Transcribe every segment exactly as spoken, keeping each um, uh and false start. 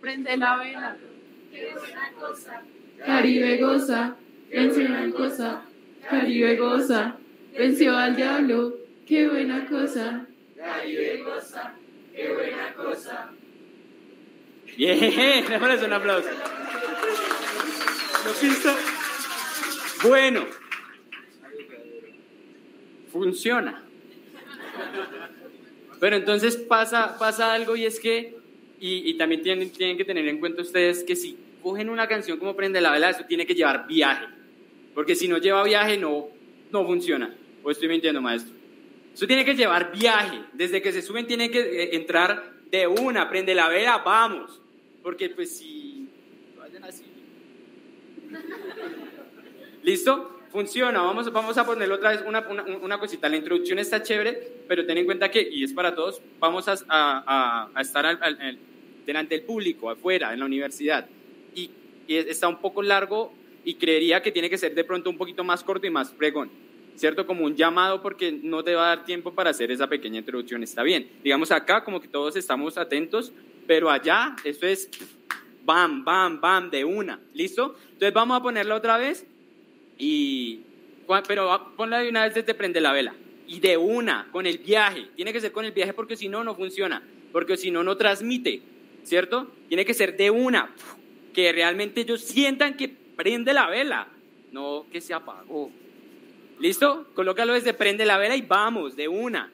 prende la vela. Qué buena cosa. Caribe goza, venció al cosa. Caribe goza, venció al diablo. Qué buena cosa. Caribe goza, qué buena cosa. Bien, démosles un aplauso. ¿Lo visto? Bueno, funciona. Pero entonces pasa, pasa algo y es que, y, y también tienen, tienen que tener en cuenta ustedes que si cogen una canción como Prende la Vela, eso tiene que llevar viaje. Porque si no lleva viaje, no, no funciona. ¿O estoy mintiendo, maestro? Eso tiene que llevar viaje. Desde que se suben tiene que eh, entrar de una, Prende la Vela, vamos. Porque pues si vayan así. ¿Listo? Funciona. Vamos, vamos a ponerle otra vez una, una, una cosita. La introducción está chévere, pero ten en cuenta que, y es para todos, vamos a, a, a estar al, al, al, delante del público, afuera, en la universidad. Y, y está un poco largo y creería que tiene que ser de pronto un poquito más corto y más pregón, ¿cierto? Como un llamado porque no te va a dar tiempo para hacer esa pequeña introducción. Está bien. Digamos acá como que todos estamos atentos, pero allá esto es bam, bam, bam, de una. ¿Listo? Entonces vamos a ponerla otra vez. Y, pero ponla de una vez desde Prende la Vela y de una, con el viaje, tiene que ser con el viaje porque si no, no funciona, porque si no, no transmite, ¿cierto? Tiene que ser de una, que realmente ellos sientan que prende la vela, no que se apagó. ¿Listo? Colócalo desde Prende la Vela y vamos, de una.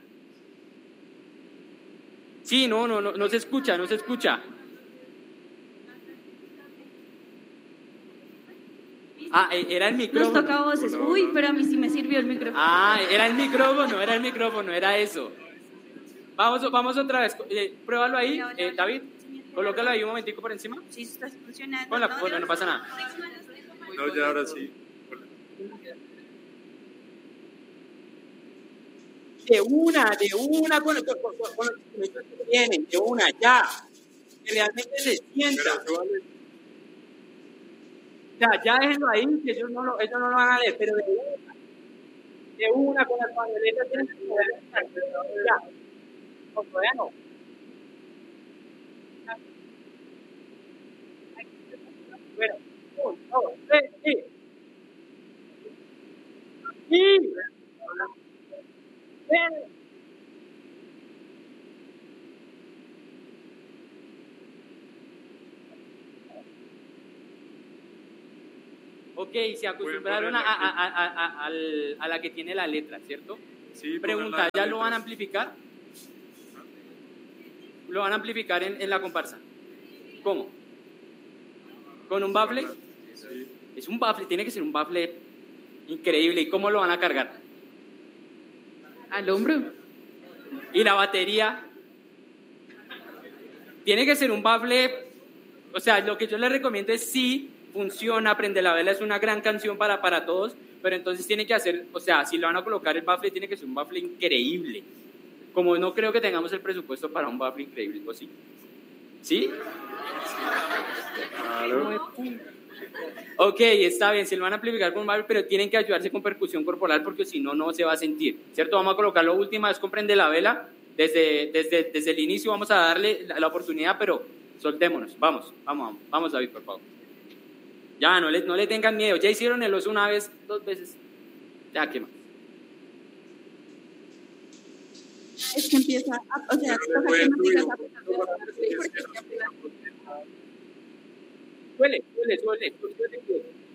Sí, no, no, no, no se escucha, no se escucha. Ah, era el micrófono. Nos toca voces. Uy, pero a mí sí me sirvió el micrófono. Ah, era el micrófono, era el micrófono, era eso. Vamos, vamos otra vez. Eh, pruébalo ahí, eh, David. Colócalo ahí un momentico por encima. Sí, está funcionando. Ponla, ponla, no pasa nada. No, ya ahora sí. De una, de una, con, con, con, con los instrumentos que vienen, de una, ya. Que realmente se sienta. O sea, ya déjenlo ahí, que ellos no lo, ellos no lo van a leer, pero de una, de una con las panderetas tienen que poder estar, ya, no, todavía no. Bueno, uno, dos, tres, sí. Sí. Ven. Ok, se acostumbraron a, a, a, a, a, a la que tiene la letra, ¿cierto? Sí, pregunta, ¿ya lo van a amplificar? ¿Lo van a amplificar en, en la comparsa? ¿Cómo? ¿Con un bafle? Sí. Es un bafle, tiene que ser un bafle increíble. ¿Y cómo lo van a cargar? Al hombro. ¿Y la batería? Tiene que ser un bafle, o sea, lo que yo les recomiendo es sí, funciona, Prende la Vela es una gran canción para, para todos, pero entonces tiene que hacer, o sea, si lo van a colocar el bafle, tiene que ser un bafle increíble. Como no creo que tengamos el presupuesto para un bafle increíble, ¿o sí? ¿Sí? Claro. Ok, está bien, se lo van a amplificar con un bafle, pero tienen que ayudarse con percusión corporal porque si no, no se va a sentir, ¿cierto? Vamos a colocar la última vez con Prende la Vela, desde, desde, desde el inicio vamos a darle la, la oportunidad, pero soltémonos, vamos, vamos, vamos, vamos David, por favor. Ya, no le, no le tengan miedo, ya hicieron el oso una vez, dos veces, ya, ¿qué más? Es que empieza, a, o sea, Pero toca que no después digas tú- a pesar de la- Suele, suele, suele, suele, suele, suele.